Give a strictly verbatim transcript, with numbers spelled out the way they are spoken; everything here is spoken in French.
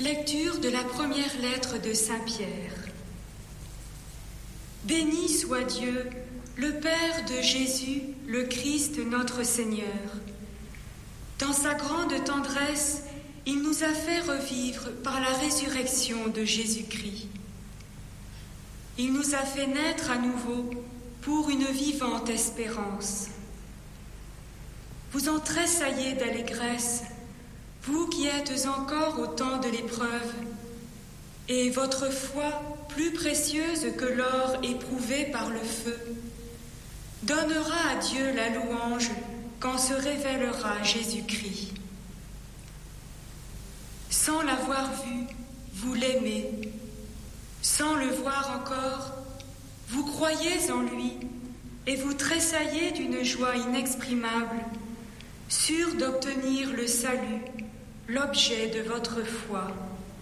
Lecture de la première lettre de Saint Pierre. Béni soit Dieu, le Père de Jésus, le Christ notre Seigneur. Dans sa grande tendresse, il nous a fait revivre par la résurrection de Jésus-Christ. Il nous a fait naître à nouveau pour une vivante espérance. Vous en tressaillez d'allégresse, vous qui êtes encore au temps de l'épreuve, et votre foi, plus précieuse que l'or éprouvé par le feu, donnera à Dieu la louange quand se révélera Jésus-Christ. Sans l'avoir vu, vous l'aimez. Sans le voir encore, vous croyez en lui et vous tressaillez d'une joie inexprimable, sûr d'obtenir le salut, l'objet de votre foi.